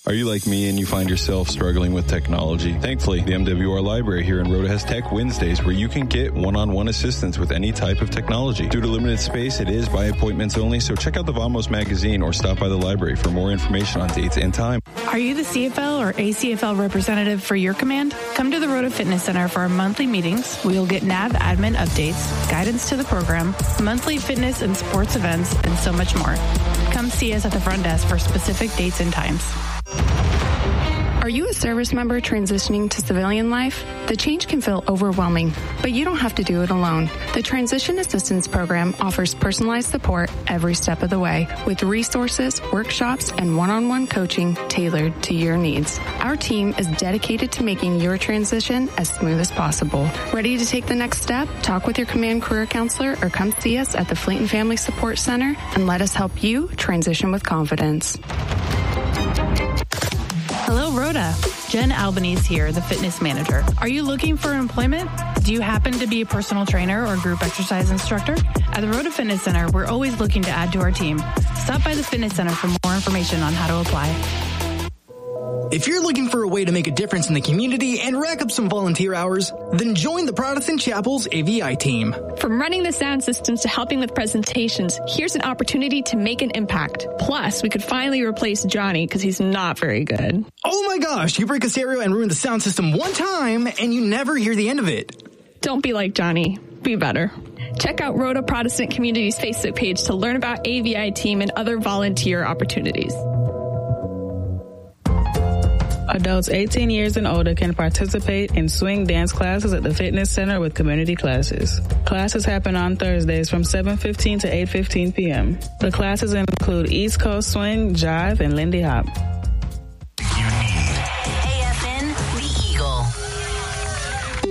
Are you like me and you find yourself struggling with technology? Thankfully, the MWR Library here in Rhoda has Tech Wednesdays where you can get one-on-one assistance with any type of technology. Due to limited space, it is by appointments only, so check out the Vamos magazine or stop by the library for more information on dates and time. Are you the CFL or ACFL representative for your command? Come to the Rhoda Fitness Center for our monthly meetings. We'll get NAV admin updates, guidance to the program, monthly fitness and sports events, and so much more. Come see us at the front desk for specific dates and times. Are you a service member transitioning to civilian life? The change can feel overwhelming, but you don't have to do it alone. The Transition Assistance Program offers personalized support every step of the way with resources, workshops, and one-on-one coaching tailored to your needs. Our team is dedicated to making your transition as smooth as possible. Ready to take the next step? Talk with your command career counselor or come see us at the Fleeton Family Support Center and let us help you transition with confidence. Hello, Rhoda. Jen Albanese here, the fitness manager. Are you looking for employment? Do you happen to be a personal trainer or group exercise instructor? At the Rhoda Fitness Center, we're always looking to add to our team. Stop by the fitness center for more information on how to apply. If you're looking for a way to make a difference in the community and rack up some volunteer hours, then join the Protestant Chapel's AVI team. From running the sound systems to helping with presentations, here's an opportunity to make an impact. Plus, we could finally replace Johnny because he's not very good. Oh my gosh, you break a stereo and ruin the sound system one time and you never hear the end of it. Don't be like Johnny. Be better. Check out Rhoda Protestant Community's Facebook page to learn about AVI team and other volunteer opportunities. Adults 18 years and older can participate in swing dance classes at the Fitness Center with community classes. Classes happen on Thursdays from 7:15 to 8:15 p.m. The classes include East Coast Swing, Jive, and Lindy Hop.